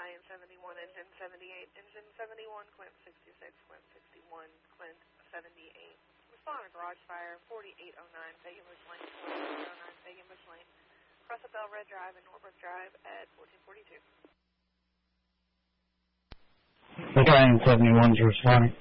Battalion 71, Engine 78, Engine 71, Quint 66, Quint 61, Quint 78. Respond to garage fire, 4809 Fagan Bush Lane, 4809 Fagan Bush Lane. Cross up Red Drive and Norbrook Drive at 1442. Battalion 71 is responding.